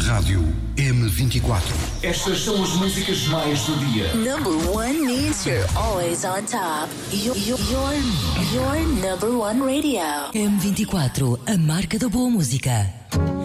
Rádio M24. Estas são as músicas mais do dia. Number one means you're always on top. Your number one radio. M24, a marca da boa música.